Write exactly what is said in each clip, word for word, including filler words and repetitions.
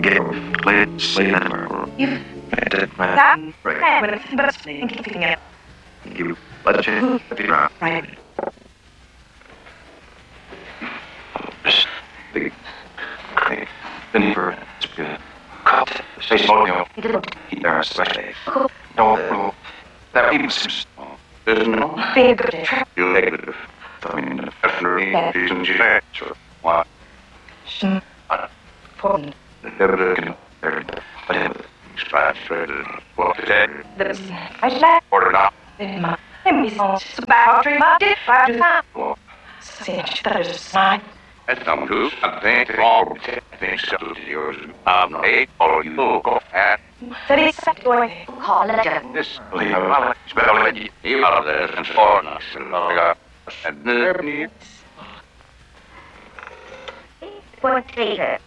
get played slay that You did my that right. right when it's but thinking it You let you be right. right. Just the the the for cut say small you know he there especially don't that even seems there's no Be a good trip. you negative I mean definitely reasons you sure why Some important. never can whatever extract further what is that That's I should like or not in my maybe some about dream about it. I do that. well See, that is smart. that's some too I think all things so to yours um hey all you go at That is set going. Call it. this spell it you out of this and for us and never need Point later.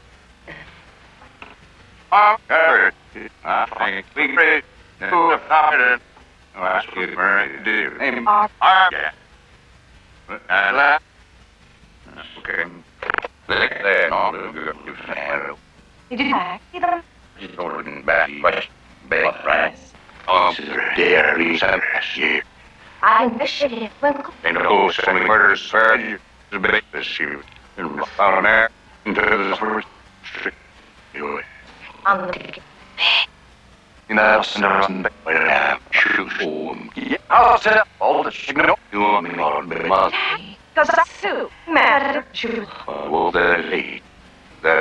I think we great. No, stop it. Oh, that's good, very dear. Name Art. Yeah. And that. Okay. There, there, no, good. You say, You did that. You done. you don't back, but, but, right. Oh, dear, Lisa, last year. I initiated when They know so many murders, sir. You, the big this year. And found there into the first street. You, on the you know, and there wasn't but I shoot home. Yeah, I'll set up all the signal. You want me on the month. because that's too mad. Shoot. Well, the late.